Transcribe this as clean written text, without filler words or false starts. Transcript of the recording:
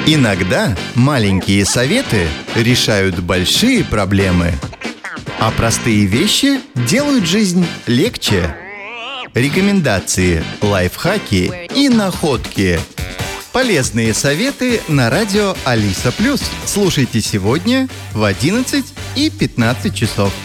Иногда маленькие советы решают большие проблемы, а простые вещи делают жизнь легче. Рекомендации, лайфхаки и находки. Полезные советы на радио Алиса+. Слушайте сегодня в 11 и 15 часов.